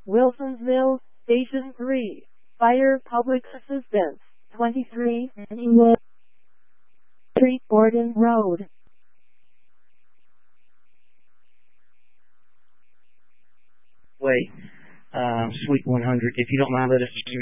Wilsonsville, Station 3. Fire Public Assistance, 23 Street, Gordon Road. Wait, Suite 100, if you don't mind, let us